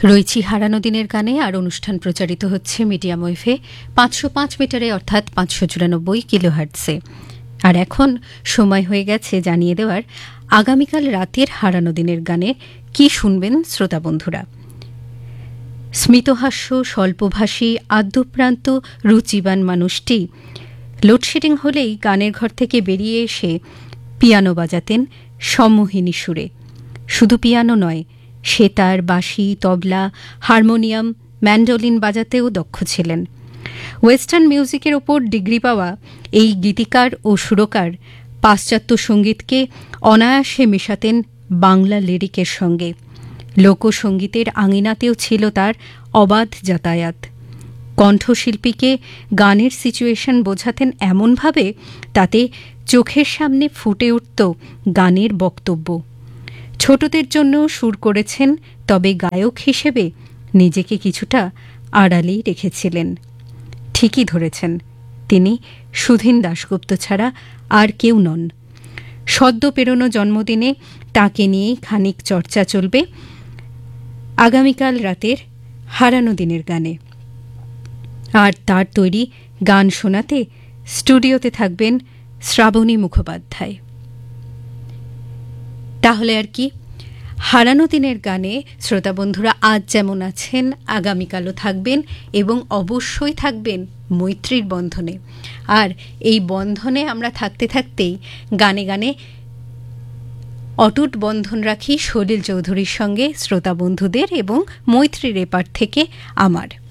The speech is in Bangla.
রয়েছি হারানো দিনের গানে। আর অনুষ্ঠান প্রচারিত হচ্ছে মিডিয়াম ওয়েভে 505 মিটারে অর্থাৎ 594 কিলোহার্টজে। আর এখন সময় হয়ে গেছে জানিয়ে দেওয়ার আগামীকাল রাতের হারানো দিনের গানে কি শুনবেন শ্রোতা বন্ধুরা। স্মিতহাস্য, স্বল্পভাষী, আদ্যপ্রান্ত, রুচিবান মানুষটি লোডশেডিং হলেই গানের ঘর থেকে বেরিয়ে এসে পিয়ানো বাজাতেন সম্মোহিনী সুরে। শুধু পিয়ানো নয়, সেতার, বাঁশি, তবলা, হারমোনিয়াম, ম্যান্ডোলিন বাজাতেও দক্ষ ছিলেন। ওয়েস্টার্ন মিউজিকের ওপর ডিগ্রি পাওয়া এই গীতিকার ও সুরকার পাশ্চাত্য সঙ্গীতকে অনায়াসে মেশাতেন বাংলা লিরিকের সঙ্গে। লোকসঙ্গীতের আঙিনাতেও ছিল তার অবাধ যাতায়াত। কণ্ঠশিল্পীকে গানের সিচুয়েশন বোঝাতেন এমনভাবে তাতে চোখের সামনে ফুটে উঠত গানের বক্তব্য। ছোটদের জন্য সুর করেছেন, তবে গায়ক হিসেবে নিজেকে কিছুটা আড়ালেই রেখেছিলেন। ঠিকই ধরেছেন, তিনি সুধীন দাশগুপ্ত ছাড়া আর কেউ নন। সদ্য পেরোনো জন্মদিনে তাঁকে নিয়েই খানিক চর্চা চলবে আগামীকাল রাতের হারানো দিনের গানে। আর তার তৈরি গান শোনাতে স্টুডিওতে থাকবেন শ্রাবণী মুখোপাধ্যায়। তাহলে আর কি, হারানো দিনের গানে শ্রোতা বন্ধুরা আজ যেমন আছেন আগামীকালও থাকবেন, এবং অবশ্যই থাকবেন মৈত্রীর বন্ধনে। আর এই বন্ধনে আমরা থাকতে থাকতেই গানে গানে অটুট বন্ধন রাখি সলিল চৌধুরীর সঙ্গে শ্রোতা বন্ধুদের এবং মৈত্রীর এপার থেকে আমার।